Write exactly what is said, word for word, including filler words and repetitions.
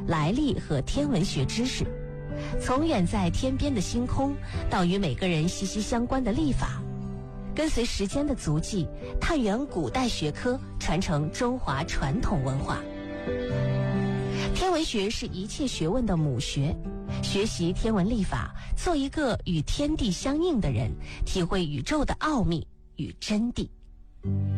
来历和天文学知识，从远在天边的星空到与每个人息息相关的历法，跟随时间的足迹，探源古代学科，传承中华传统文化。天文学是一切学问的母学，学习天文历法，做一个与天地相应的人，体会宇宙的奥秘与真谛。